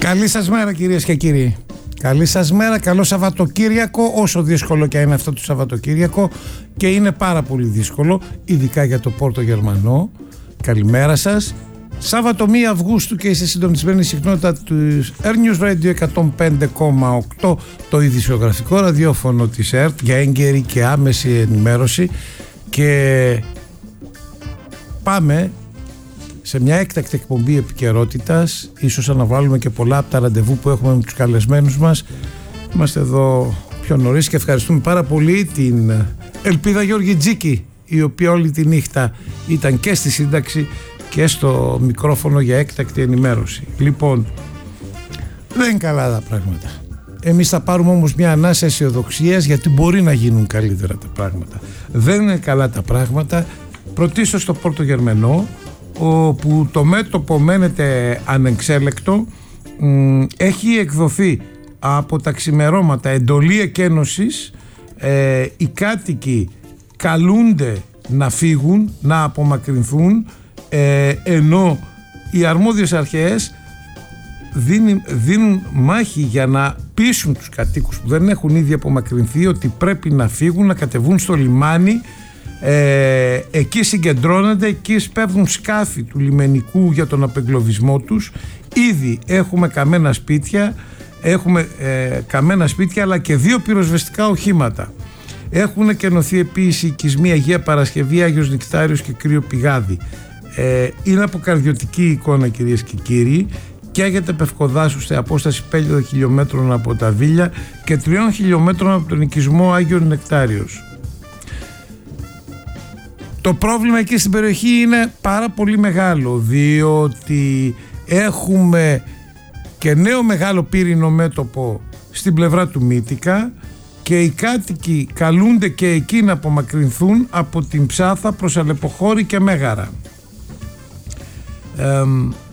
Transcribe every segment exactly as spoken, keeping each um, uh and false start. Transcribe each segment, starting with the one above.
Καλή σας μέρα κυρίες και κύριοι. Καλή σας μέρα, καλό Σαββατοκύριακο, όσο δύσκολο και είναι αυτό το Σαββατοκύριακο, και είναι πάρα πολύ δύσκολο, ειδικά για το Πόρτο Γερμανό. Καλημέρα σας. Σάββατο πρώτη Αυγούστου και είστε συντονισμένοι συχνότητα του Air News Radio εκατόν πέντε κόμμα οκτώ, το ειδησιογραφικό ραδιόφωνο της ΕΡΤ, για έγκαιρη και άμεση ενημέρωση. Και πάμε σε μια έκτακτη εκπομπή επικαιρότητας, ίσως αναβάλουμε και πολλά από τα ραντεβού που έχουμε με τους καλεσμένους μας. Είμαστε εδώ πιο νωρίς και ευχαριστούμε πάρα πολύ την Ελπίδα Γεωργιτζίκη, η οποία όλη τη νύχτα ήταν και στη σύνταξη και στο μικρόφωνο για έκτακτη ενημέρωση. Λοιπόν, δεν είναι καλά τα πράγματα. Εμείς θα πάρουμε όμως μια ανάσα αισιοδοξίας, γιατί μπορεί να γίνουν καλύτερα τα πράγματα. Δεν είναι καλά τα πράγματα. Πρωτίστως στο Πόρτο Γερμανό, όπου το μέτωπο μένεται ανεξέλεκτο. Έχει εκδοθεί από τα ξημερώματα εντολή εκένωσης. ε, οι κάτοικοι καλούνται να φύγουν, να απομακρυνθούν, ε, ενώ οι αρμόδιες αρχές δίνουν, δίνουν μάχη για να πείσουν τους κατοίκους που δεν έχουν ήδη απομακρυνθεί ότι πρέπει να φύγουν, να κατεβούν στο λιμάνι. Ε, εκεί συγκεντρώνονται, εκεί σπέβδουν σκάφη του λιμενικού για τον απεγκλωβισμό τους. Ήδη έχουμε καμένα σπίτια, έχουμε ε, καμένα σπίτια αλλά και δύο πυροσβεστικά οχήματα. Έχουν κενωθεί επίσης οικισμοί Αγία Παρασκευή, Άγιος Νεκτάριος και Κρύο Πηγάδι. Ε, είναι αποκαρδιωτική η εικόνα, κυρίες και κύριοι. Καίγεται Πευκοδάσου σε απόσταση πέντε χιλιόμετρων από τα Βίλια και τριών χιλιόμετρων από τον οικισμό Άγιο Νεκτάριος. Το πρόβλημα εκεί στην περιοχή είναι πάρα πολύ μεγάλο, διότι έχουμε και νέο μεγάλο πύρινο μέτωπο στην πλευρά του Μύτικα και οι κάτοικοι καλούνται και εκεί να απομακρυνθούν από την Ψάθα προς Αλεποχώρη και Μέγαρα. Ε,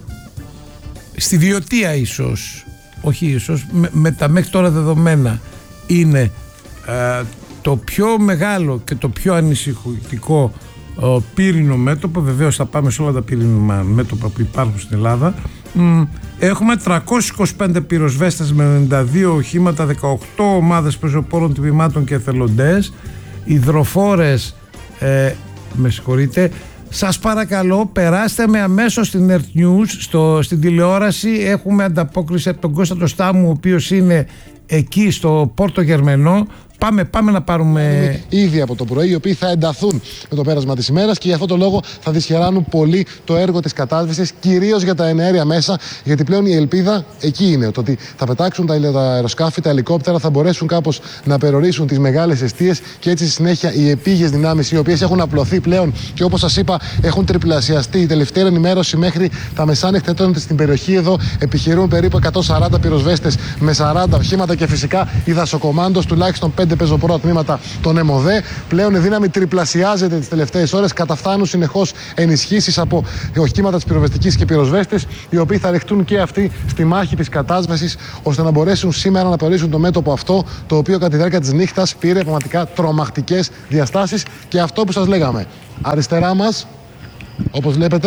στη Βιωτία ίσως, όχι ίσως, με, με τα μέχρι τώρα δεδομένα είναι ε, το πιο μεγάλο και το πιο ανησυχητικό ο πύρινο μέτωπο. Βεβαίως θα πάμε σε όλα τα πύρινα μέτωπα που υπάρχουν στην Ελλάδα. Έχουμε τριακόσιους είκοσι πέντε πυροσβέστες με ενενήντα δύο οχήματα, δεκαοκτώ ομάδες πεζοπόρων τμήματων και εθελοντές, υδροφόρες. ε, με συγχωρείτε, σας παρακαλώ περάστε με αμέσως στην Earth News, στο, στην τηλεόραση. Έχουμε ανταπόκριση από τον Κώστα το Στάμου, ο οποίος είναι εκεί στο Πόρτο Γερμανό. Πάμε, πάμε να πάρουμε. Ήδη από το πρωί, οι οποίοι θα ενταθούν με το πέρασμα της ημέρας και γι' αυτό το λόγο θα δυσχεράνουν πολύ το έργο της κατάσβεσης, κυρίως για τα εναέρια μέσα. Γιατί πλέον η ελπίδα εκεί είναι. Το ότι θα πετάξουν τα αεροσκάφη, τα ελικόπτερα, θα μπορέσουν κάπως να περιορίσουν τις μεγάλες εστίες και έτσι στη συνέχεια οι επίγειες δυνάμεις, οι οποίες έχουν απλωθεί πλέον και όπως σας είπα έχουν τριπλασιαστεί. Η τελευταία ενημέρωση μέχρι τα μεσάνυχτα ήταν στην περιοχή εδώ επιχειρούν περίπου εκατόν σαράντα πυροσβέστες με σαράντα οχήματα και φυσικά η δασοκομάντος τουλάχιστον πέντε πεζοπορά τμήματα των ΕΜΟΔΕ. Πλέον η δύναμη τριπλασιάζεται τις τελευταίες ώρες. Καταφθάνουν συνεχώς ενισχύσεις από οχήματα της πυροσβεστικής και πυροσβέστες, οι οποίοι θα ρεχτούν και αυτοί στη μάχη της κατάσβεσης, ώστε να μπορέσουν σήμερα να περιορίσουν το μέτωπο αυτό, το οποίο κατά τη διάρκεια της νύχτας πήρε πραγματικά τρομακτικές διαστάσεις. Και αυτό που σας λέγαμε. Αριστερά μας, όπως βλέπετε,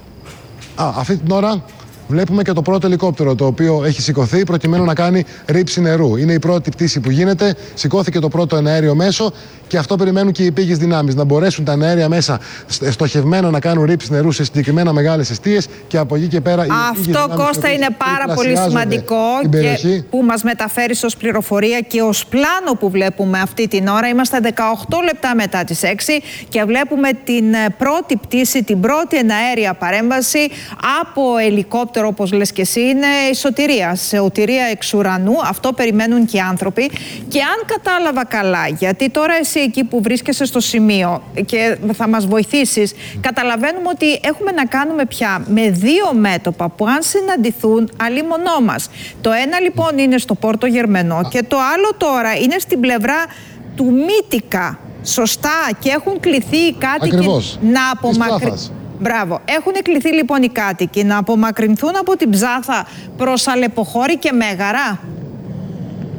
α, αυτή την ώρα. Βλέπουμε και το πρώτο ελικόπτερο, το οποίο έχει σηκωθεί προκειμένου να κάνει ρήψη νερού. Είναι η πρώτη πτήση που γίνεται. Σηκώθηκε το πρώτο εναέριο μέσο και αυτό περιμένουν και οι επίγειες δυνάμεις. Να μπορέσουν τα εναέρια μέσα στοχευμένα να κάνουν ρήψη νερού σε συγκεκριμένα μεγάλες εστίες και από εκεί και πέρα. Αυτό, Κώστα, είναι πάρα πολύ σημαντικό και που μας μεταφέρει ως πληροφορία και ως πλάνο που βλέπουμε αυτή την ώρα. Είμαστε δεκαοκτώ λεπτά μετά τις έξι και βλέπουμε την πρώτη πτήση, την πρώτη εναέρια παρέμβαση από ελικόπτερο. Όπως λες και εσύ, είναι η σωτηρία, σωτηρία εξ ουρανού. Αυτό περιμένουν και οι άνθρωποι. Και αν κατάλαβα καλά, γιατί τώρα εσύ εκεί που βρίσκεσαι στο σημείο και θα μας βοηθήσεις, καταλαβαίνουμε ότι έχουμε να κάνουμε πια με δύο μέτωπα που αν συναντηθούν αλίμονό μας. Το ένα λοιπόν είναι στο Πόρτο Γερμανό και το άλλο τώρα είναι στην πλευρά του Μύτικα. Σωστά, και έχουν κληθεί οι κάτοικοι Ακριβώς. να απομακρυνθούν. Μπράβο. Έχουν κληθεί λοιπόν οι κάτοικοι να απομακρυνθούν από την Ψάθα προς Αλεποχώρη και Μέγαρα.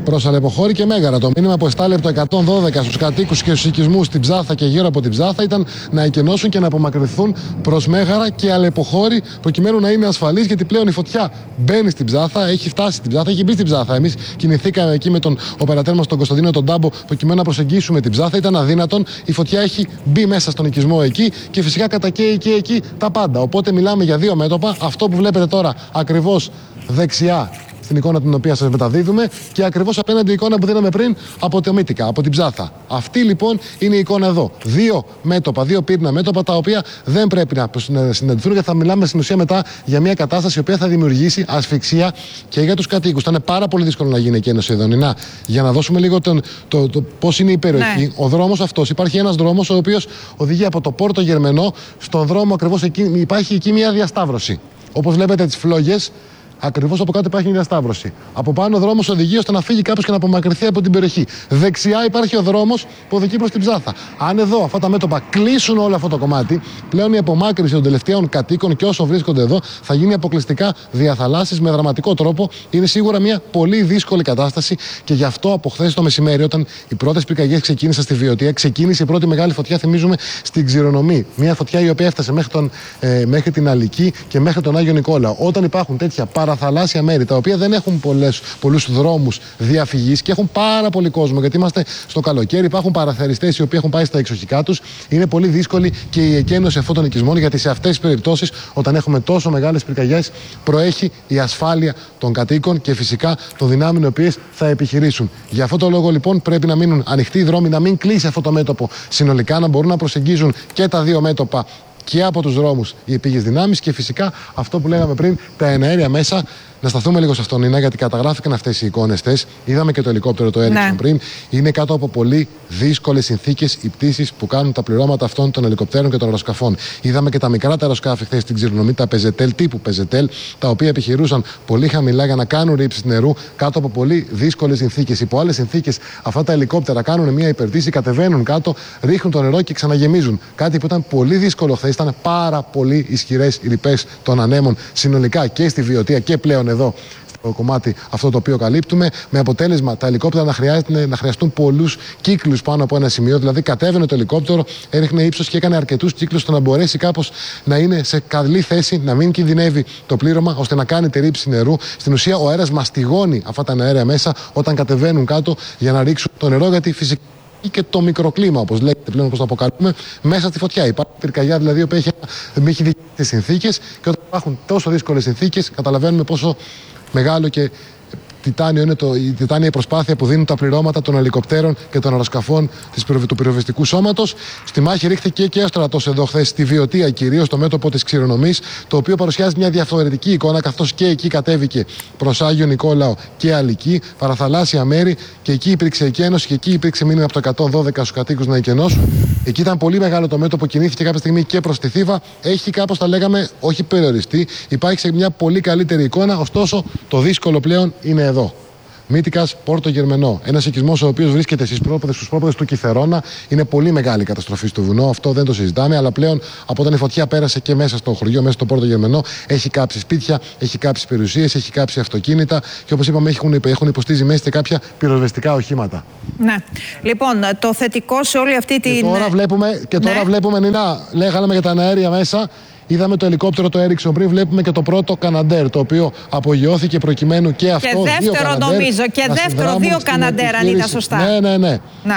προς Αλεποχώρη και Μέγαρα. Το μήνυμα που εστάλει από το εκατόν δώδεκα στους κατοίκους και στους οικισμούς στην Ψάθα και γύρω από την Ψάθα ήταν να εκενώσουν και να απομακρυνθούν προς Μέγαρα και Αλεποχώρη, προκειμένου να είναι ασφαλείς, γιατί πλέον η φωτιά μπαίνει στην Ψάθα, έχει φτάσει στην Ψάθα, έχει μπει στην Ψάθα. Εμείς κινηθήκαμε εκεί με τον οπερατέρ μας, τον Κωνσταντίνο τον Τάμπο, προκειμένου να προσεγγίσουμε την Ψάθα. Ήταν αδύνατον, η φωτιά έχει μπει μέσα στον οικισμό εκεί και φυσικά κατακαίει και εκεί τα πάντα. Οπότε μιλάμε για δύο μέτωπα. Αυτό που βλέπετε τώρα ακριβώς δεξιά στην εικόνα την οποία σας μεταδίδουμε και ακριβώς απέναντι η εικόνα που δίναμε πριν από το Μύτικα, από την Ψάθα. Αυτή λοιπόν είναι η εικόνα εδώ. Δύο μέτωπα, δύο πύρνα μέτωπα, τα οποία δεν πρέπει να συναντηθούν, γιατί θα μιλάμε στην ουσία μετά για μια κατάσταση η οποία θα δημιουργήσει ασφυξία και για τους κατοίκους. Θα είναι πάρα πολύ δύσκολο να γίνει εκένωση εδώ. Νινά, για να δώσουμε λίγο τον, το, το, πώς είναι η περιοχή. Ναι. Ο δρόμος αυτός, υπάρχει ένας δρόμος ο οποίος οδηγεί από το Πόρτο Γερμενό. Στον δρόμο ακριβώς εκεί υπάρχει εκεί μια διασταύρωση. Όπως βλέπετε τις φλόγες. Ακριβώς από κάτω υπάρχει μια διασταύρωση. Από πάνω ο δρόμος οδηγεί ώστε να φύγει κάποιος και να απομακρυνθεί από την περιοχή. Δεξιά υπάρχει ο δρόμος που οδηγεί προς την Ψάθα. Αν εδώ αυτά τα μέτωπα κλείσουν όλο αυτό το κομμάτι, πλέον η απομάκρυνση των τελευταίων κατοίκων και όσων βρίσκονται εδώ θα γίνει αποκλειστικά διαθαλάσσης με δραματικό τρόπο. Είναι σίγουρα μια πολύ δύσκολη κατάσταση και γι' αυτό από χθες το μεσημέρι, όταν οι πρώτες πυρκαγιές ξεκίνησαν στη Βιωτία, ξεκίνησε η πρώτη μεγάλη φωτιά, θυμίζουμε, στην Ξηρονομή. Μια φωτιά η οποία έφτασε μέχρι, τον, ε, μέχρι την Αλική και μέχρι τον Άγιο Νικόλαο. Όταν υπάρχουν τέτοια παραθαλάσσια μέρη, τα οποία δεν έχουν πολλές, πολλούς δρόμους διαφυγής και έχουν πάρα πολύ κόσμο, γιατί είμαστε στο καλοκαίρι, υπάρχουν παραθεριστές οι οποίοι έχουν πάει στα εξοχικά τους, είναι πολύ δύσκολη και η εκένωση αυτών των οικισμών, γιατί σε αυτές τις περιπτώσεις, όταν έχουμε τόσο μεγάλες πυρκαγιές, προέχει η ασφάλεια των κατοίκων και φυσικά των δυνάμεων οι οποίες θα επιχειρήσουν. Για αυτό το λόγο λοιπόν πρέπει να μείνουν ανοιχτοί οι δρόμοι, να μην κλείσει αυτό το μέτωπο συνολικά, να μπορούν να προσεγγίζουν και τα δύο μέτωπα και από τους δρόμους οι επίγειες δυνάμεις και φυσικά αυτό που λέγαμε πριν, τα εναέρια μέσα. Να σταθούμε λίγο σε αυτόν, Νίνα, γιατί καταγράφηκαν αυτές οι εικόνες τες. Είδαμε και το ελικόπτερο, το έριξαν ναι. πριν. Είναι κάτω από πολύ δύσκολες συνθήκες οι πτήσεις που κάνουν τα πληρώματα αυτών των ελικοπτέρων και των αεροσκαφών. Είδαμε και τα μικρά τα αεροσκάφη χθες στην Ξηρονομή, τα πεζετέλ τύπου πεζετέλ, τα οποία επιχειρούσαν πολύ χαμηλά για να κάνουν ρήψεις νερού κάτω από πολύ δύσκολες συνθήκες. Υπό άλλες συνθήκες, αυτά τα ελικόπτερα κάνουν μια υπερπτήση, κατεβαίνουν κάτω, ρίχνουν το νερό και ξαναγεμίζουν. Κάτι που ήταν πολύ δύσκολο χθες. Ήταν πάρα πολύ ισχυρές οι ρηπές των ανέμων συνολικά και στη Βιωτία και πλέον εδώ στο κομμάτι αυτό το οποίο καλύπτουμε, με αποτέλεσμα τα ελικόπτερα να, χρειάζεται, να χρειαστούν πολλούς κύκλους πάνω από ένα σημείο. Δηλαδή, κατέβαινε το ελικόπτερο, έριχνε ύψος και έκανε αρκετούς κύκλους ώστε να μπορέσει κάπως να είναι σε καλή θέση, να μην κινδυνεύει το πλήρωμα, ώστε να κάνει τη ρήψη νερού. Στην ουσία, ο αέρας μαστιγώνει αυτά τα αέρια μέσα όταν κατεβαίνουν κάτω για να ρίξουν το νερό, γιατί φυσικά και το μικροκλίμα, όπως λέγεται πλέον, όπως το αποκαλούμε, μέσα στη φωτιά. Υπάρχει πυρκαγιά δηλαδή που έχει, έχει δύσκολες συνθήκες και όταν υπάρχουν τόσο δύσκολες συνθήκες, καταλαβαίνουμε πόσο μεγάλο και τιτάνιο είναι το, η τιτάνια προσπάθεια που δίνουν τα πληρώματα των ελικοπτέρων και των αεροσκαφών του πυροβιστικού σώματος. Στη μάχη ρίχθηκε και ο στρατός εδώ χθες στη Βιωτία, κυρίως στο μέτωπο της Ξηρονομής, το οποίο παρουσιάζει μια διαφορετική εικόνα, καθώς και εκεί κατέβηκε προς Άγιο Νικόλαο και Αλική, παραθαλάσσια μέρη, και εκεί υπήρξε εκένωση και εκεί υπήρξε μήνυμα από το εκατόν δώδεκα στους κατοίκους να εκενώσουν. Εκεί ήταν πολύ μεγάλο το μέτωπο, κινήθηκε κάποια στιγμή και προς τη Θήβα. Έχει κάπως, τα λέγαμε, όχι περιοριστεί. Υπάρχει σε μια πολύ καλύτερη εικόνα, ωστόσο το δύσκολο πλέον είναι εδώ. Μύτικας, Πόρτο Γερμενό. Ένας οικισμός ο οποίος βρίσκεται στις πρόποδες, στους πρόποδες του Κιθερώνα. Είναι πολύ μεγάλη καταστροφή στο βουνό, αυτό δεν το συζητάμε. Αλλά πλέον από όταν η φωτιά πέρασε και μέσα στο χωριό, μέσα στο Πόρτο Γερμενό, έχει κάψει σπίτια, έχει κάψει περιουσίες, έχει κάψει αυτοκίνητα και όπως είπαμε, έχουν, έχουν υποστεί ζημίες και κάποια πυροσβεστικά οχήματα. Ναι. Λοιπόν, το θετικό σε όλη αυτή την. Και τώρα βλέπουμε, και τώρα ναι. βλέπουμε Νίνα, λέγαμε για τα αέρια μέσα. Είδαμε το ελικόπτερο το Έριξον πριν, βλέπουμε και το πρώτο Καναντέρ, το οποίο απογειώθηκε προκειμένου και αυτό. Και δεύτερο νομίζω, και δεύτερο δύο Καναντέρ, αν ήταν σωστά. Ναι, ναι, ναι. Να.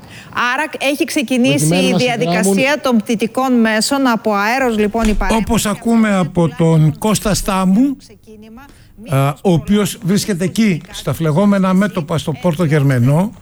Άρα έχει ξεκινήσει η διαδικασία των πτυτικών μέσων από αέρος, λοιπόν, η παρέμβαση. Όπως ακούμε από τον Κώστα Στάμου, α, ο οποίος βρίσκεται εκεί στα φλεγόμενα μέτωπα στο Πόρτο Γερμενό,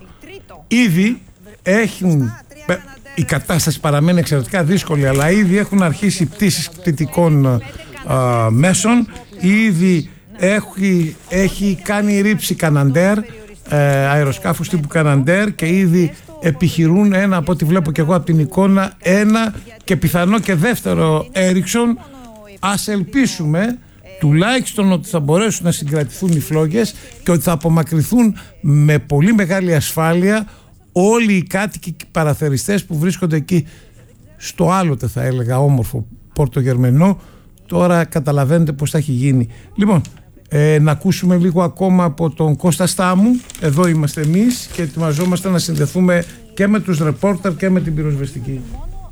ήδη έχουν. Η κατάσταση παραμένει εξαιρετικά δύσκολη, αλλά ήδη έχουν αρχίσει πτήσεις πτυτικών α, μέσων. Ήδη έχει, έχει κάνει ρήψη Καναντέρ, ε, αεροσκάφους τύπου Καναντέρ, και ήδη επιχειρούν ένα, από ό,τι βλέπω και εγώ από την εικόνα, ένα και πιθανό και δεύτερο Έριξον. Ας ελπίσουμε τουλάχιστον ότι θα μπορέσουν να συγκρατηθούν οι φλόγες και ότι θα απομακρυνθούν με πολύ μεγάλη ασφάλεια όλοι οι κάτοικοι και παραθεριστές που βρίσκονται εκεί στο άλλοτε, θα έλεγα, όμορφο Πόρτο Γερμενό. Τώρα καταλαβαίνετε πως θα έχει γίνει. Λοιπόν, Ε, να ακούσουμε λίγο ακόμα από τον Κώστα Στάμου. Εδώ είμαστε εμείς και ετοιμαζόμαστε να συνδεθούμε και με τους ρεπόρτερ και με την πυροσβεστική.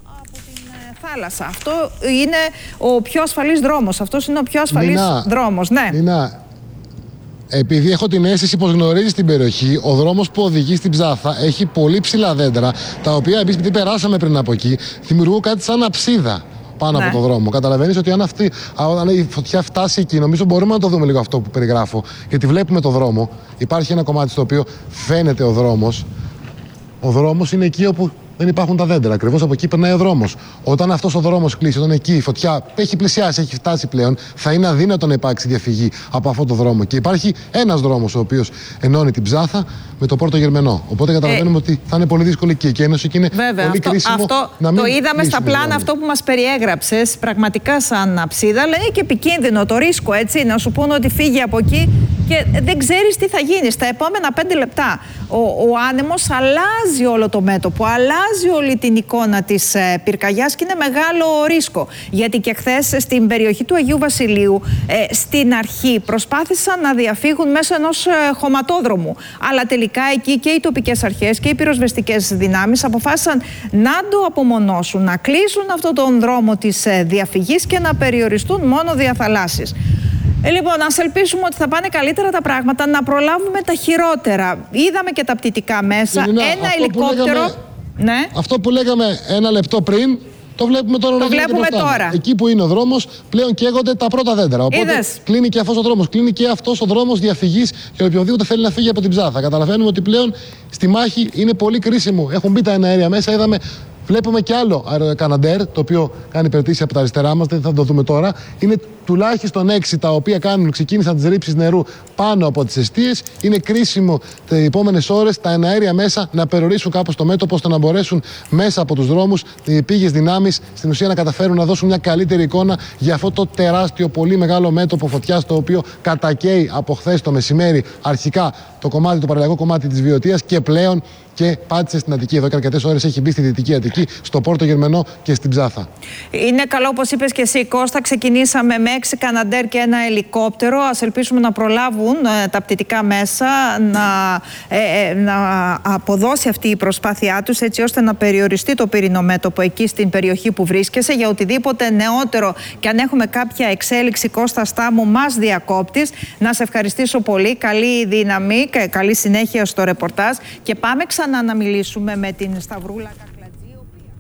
Θάλασσα. Αυτό είναι ο πιο ασφαλής δρόμος. Αυτός είναι ο πιο ασφαλής Νίνα, δρόμος. Ναι. Νίνα, επειδή έχω την αίσθηση πως γνωρίζεις την περιοχή, ο δρόμος που οδηγεί στην Ψάθα έχει πολύ ψηλά δέντρα, τα οποία εμείς επειδή περάσαμε πριν από εκεί, δημιουργούν κάτι σαν αψίδα πάνω ναι. από το δρόμο. Καταλαβαίνεις ότι αν, αυτή, αν η φωτιά φτάσει εκεί, νομίζω μπορούμε να το δούμε λίγο αυτό που περιγράφω, γιατί βλέπουμε το δρόμο. Υπάρχει ένα κομμάτι στο οποίο φαίνεται ο δρόμος. Ο δρόμος είναι εκεί όπου δεν υπάρχουν τα δέντρα. Ακριβώς από εκεί περνάει ο δρόμος. Όταν αυτός ο δρόμος κλείσει, όταν εκεί η φωτιά έχει πλησιάσει, έχει φτάσει πλέον, θα είναι αδύνατο να υπάρξει διαφυγή από αυτόν τον δρόμο. Και υπάρχει ένας δρόμος ο οποίος ενώνει την Ψάθα με το Πόρτο Γερμενό. Οπότε καταλαβαίνουμε ε, ότι θα είναι πολύ δύσκολη και η ένωση και είναι βέβαια, πολύ αυτό, κρίσιμο αυτό, να μην το είδαμε στα πλάνα δρόμο. Αυτό που μας περιέγραψες, πραγματικά σαν αψίδα, αλλά είναι και επικίνδυνο το ρίσκο, έτσι, να σου πούνε ότι φύγει από εκεί και δεν ξέρεις τι θα γίνει στα επόμενα πέντε λεπτά. Ο, ο άνεμος αλλάζει όλο το μέτωπο, αλλάζει όλη την εικόνα της ε, πυρκαγιάς και είναι μεγάλο ρίσκο. Γιατί και χθες στην περιοχή του Αγίου Βασιλείου, ε, στην αρχή προσπάθησαν να διαφύγουν μέσω ενός ε, χωματόδρομου. Αλλά τελικά εκεί και οι τοπικές αρχές και οι πυροσβεστικές δυνάμεις αποφάσισαν να το απομονώσουν, να κλείσουν αυτόν τον δρόμο της ε, διαφυγής και να περιοριστούν μόνο διαθαλάσσεις. Ε, λοιπόν, ας ελπίσουμε ότι θα πάνε καλύτερα τα πράγματα, να προλάβουμε τα χειρότερα. Είδαμε και τα πτυτικά μέσα, Λινά, ένα ελικόπτερο. Λέγαμε, ναι. Αυτό που λέγαμε ένα λεπτό πριν, το βλέπουμε τώρα. Το βλέπουμε τώρα. Εκεί που είναι ο δρόμος, πλέον καίγονται τα πρώτα δέντρα. Οπότε Είδες. κλείνει και αυτός ο δρόμος. Κλείνει και αυτός ο δρόμος διαφυγής για οποιοδήποτε θέλει να φύγει από την Ψάθα. Καταλαβαίνουμε ότι πλέον στη μάχη είναι πολύ κρίσιμο. Έχουν μπει τα εναέρια μέσα, είδαμε. Βλέπουμε και άλλο αεροκαναντέρ, το οποίο κάνει περτήσεις από τα αριστερά μας, δεν θα το δούμε τώρα. Είναι τουλάχιστον έξι τα οποία κάνουν, ξεκίνησαν τις ρήψεις νερού πάνω από τις εστίες. Είναι κρίσιμο τις επόμενες ώρες τα εναέρια μέσα να περιορίσουν κάπως το μέτωπο, ώστε να μπορέσουν μέσα από τους δρόμους οι πήγες δυνάμεις στην ουσία να καταφέρουν να δώσουν μια καλύτερη εικόνα για αυτό το τεράστιο, πολύ μεγάλο μέτωπο φωτιάς, το οποίο κατακαίει από χθες το μεσημέρι αρχικά το κομμάτι, το παραλιακό κομμάτι της Βιωτίας και πλέον και πάτησε στην Αττική. Εδώ και αρκετές ώρες έχει μπει στη Δυτική Αττική, στο Πόρτο Γερμενό και στην Ψάθα. Είναι καλό, όπως είπες και εσύ, Κώστα. Ξεκινήσαμε με έξι καναντέρ και ένα ελικόπτερο. Ας ελπίσουμε να προλάβουν ε, τα πτυτικά μέσα, να, ε, ε, να αποδώσει αυτή η προσπάθειά τους, έτσι ώστε να περιοριστεί το πυρηνό μέτωπο εκεί στην περιοχή που βρίσκεσαι. Για οτιδήποτε νεότερο και αν έχουμε κάποια εξέλιξη, Κώστα Στάμου, μας διακόπτεις. Να σε ευχαριστήσω πολύ. Καλή δύναμη και καλή συνέχεια στο ρεπορτάζ. Και πάμε ξανά να αναμιλήσουμε με την Σταυρούλα Κακλατζή.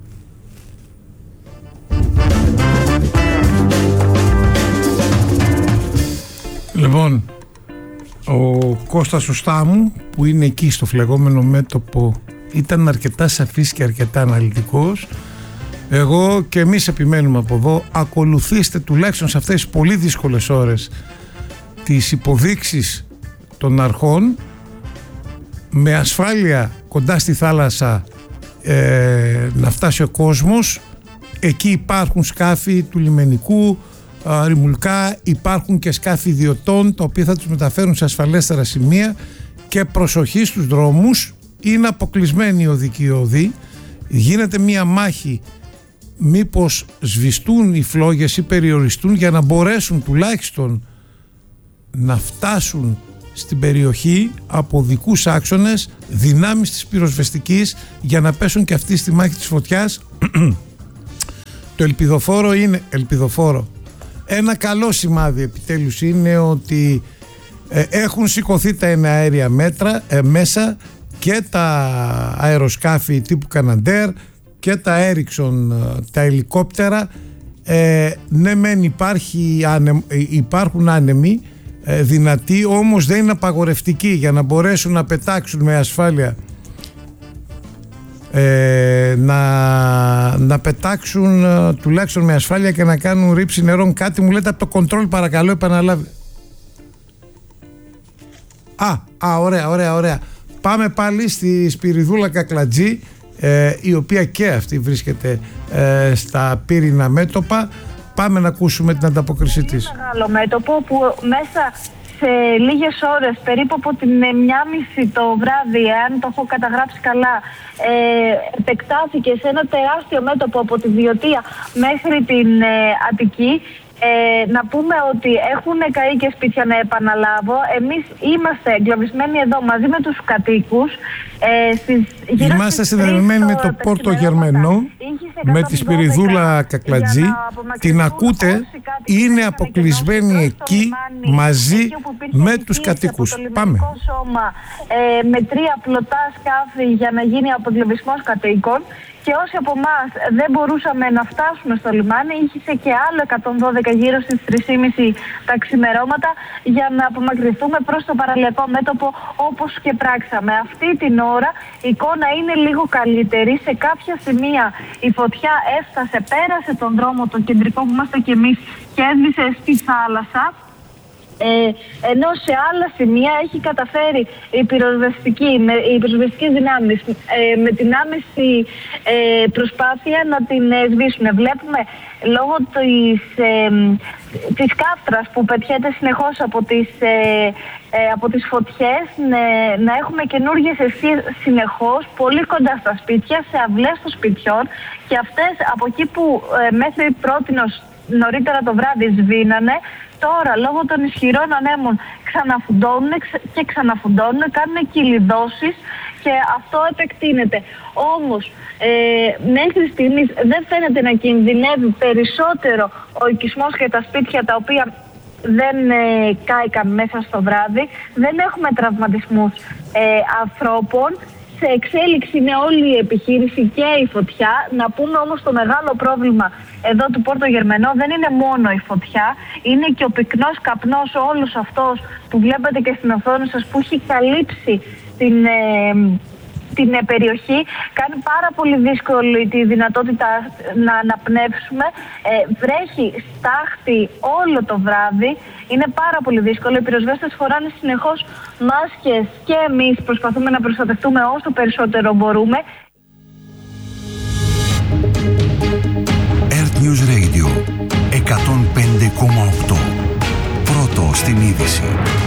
Λοιπόν, ο Κώστας ο Στάμου, που είναι εκεί στο φλεγόμενο μέτωπο, ήταν αρκετά σαφής και αρκετά αναλυτικός. Εγώ και εμείς επιμένουμε από εδώ, ακολουθήστε τουλάχιστον σε αυτές τις πολύ δύσκολες ώρες τις υποδείξεις των αρχών, με ασφάλεια κοντά στη θάλασσα ε, να φτάσει ο κόσμος. Εκεί υπάρχουν σκάφη του λιμενικού, α, ρημουλκά, υπάρχουν και σκάφη ιδιωτών, τα οποία θα τους μεταφέρουν σε ασφαλέστερα σημεία. Και προσοχή στους δρόμους, είναι αποκλεισμένοι οι οδικοί οδοί. Γίνεται μία μάχη μήπως σβηστούν οι φλόγες ή περιοριστούν, για να μπορέσουν τουλάχιστον να φτάσουν στην περιοχή από δικούς άξονες, δυνάμεις της πυροσβεστικής, για να πέσουν και αυτοί στη μάχη της φωτιάς. Το ελπιδοφόρο είναι ελπιδοφόρο. Ένα καλό σημάδι επιτέλους είναι ότι ε, έχουν σηκωθεί τα εναέρια μέτρα ε, μέσα, και τα αεροσκάφη τύπου Καναντέρ και τα Έριξον, τα ελικόπτερα. Ε, ναι μεν υπάρχει, υπάρχουν άνεμοι ε, δυνατοί, όμως δεν είναι απαγορευτικοί, για να μπορέσουν να πετάξουν με ασφάλεια, ε, να, να πετάξουν ε, τουλάχιστον με ασφάλεια και να κάνουν ρήψη νερών. Κάτι μου λέτε από το κοντρόλ, παρακαλώ επαναλάβει. Α, α, ωραία, ωραία, ωραία. Πάμε πάλι στη Σπυριδούλα Κακλατζή, ε, η οποία και αυτή βρίσκεται ε, στα πύρινα μέτωπα. Πάμε να ακούσουμε την ανταπόκρισή της. Είναι μεγάλο μέτωπο που μέσα σε λίγες ώρες, περίπου από την μία και μισή το βράδυ, αν το έχω καταγράψει καλά, ε, επεκτάθηκε σε ένα τεράστιο μέτωπο από τη Βιωτία μέχρι την ε, Αττική. Ε, να πούμε ότι έχουν καεί και σπίτια, να επαναλάβω. Εμείς είμαστε εγκλωβισμένοι εδώ μαζί με τους κατοίκους. Ε, στις, είμαστε συνδεδεμένοι με το Πόρτο Γερμενό, με τη Σπυριδούλα Κακλατζή. Την ακούτε, είναι αποκλεισμένοι εκεί μαζί εκεί με τους κατοίκους. Πάμε. Σώμα, ε, με τρία πλωτά σκάφη για να γίνει αποκλεισμός κατοίκων. Και όσοι από εμάς δεν μπορούσαμε να φτάσουμε στο λιμάνι, είχε και άλλο εκατόν δώδεκα γύρω στις τρεις και μισή τα ξημερώματα για να απομακρυνθούμε προς το παραλιακό μέτωπο, όπως και πράξαμε. Αυτή την ώρα η εικόνα είναι λίγο καλύτερη. Σε κάποια σημεία η φωτιά έφτασε, πέρασε τον δρόμο, τον κεντρικό που είμαστε κι εμείς, και έσβησε στη θάλασσα. Ε, ενώ σε άλλα σημεία έχει καταφέρει η πυροσβεστική, με, οι πυροσβεστικές δυνάμεις ε, με την άμεση ε, προσπάθεια να την ε, σβήσουν. Βλέπουμε λόγω της, ε, της κάφτρας που πετιέται συνεχώς από τις, ε, ε, από τις φωτιές, ναι, να έχουμε καινούργιες αιστείες συνεχώς πολύ κοντά στα σπίτια, σε αυλές των σπιτιών, και αυτές από εκεί που ε, μέχρι πρότινος νωρίτερα το βράδυ σβήνανε, τώρα λόγω των ισχυρών ανέμων ξαναφουντώνουν και ξαναφουντώνουν, κάνουν κυλιδώσεις και αυτό επεκτείνεται. Όμως ε, μέχρι στιγμής δεν φαίνεται να κινδυνεύει περισσότερο ο οικισμός και τα σπίτια τα οποία δεν ε, κάηκαν μέσα στο βράδυ. Δεν έχουμε τραυματισμούς ε, ανθρώπων. Σε εξέλιξη είναι όλη η επιχείρηση και η φωτιά. Να πούμε όμως το μεγάλο πρόβλημα εδώ του Πόρτο Γερμενό δεν είναι μόνο η φωτιά, είναι και ο πυκνός καπνός, όλος αυτός που βλέπετε και στην οθόνη σας, που έχει καλύψει την, ε, την ε, περιοχή. Κάνει πάρα πολύ δύσκολη τη δυνατότητα να αναπνεύσουμε. Ε, βρέχει στάχτη όλο το βράδυ. Είναι πάρα πολύ δύσκολο. Οι πυροσβέστες φοράνε συνεχώς μάσκες και εμείς προσπαθούμε να προστατευτούμε όσο περισσότερο μπορούμε. Earth News Radio εκατόν πέντε κόμμα οκτώ. Πρώτο στην είδηση.